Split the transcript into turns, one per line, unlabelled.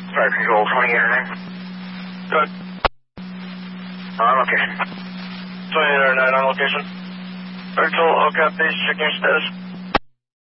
Fire control 28 or 9.
Good.
On location.
28 or 9 on location. Control, all copies, checking your status.